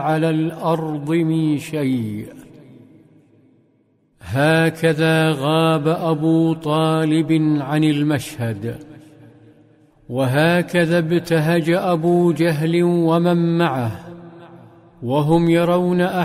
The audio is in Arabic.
على الأرض من شيء. هكذا غاب أبو طالب عن المشهد، وهكذا ابتهج أبو جهل ومن معه، وهم يرون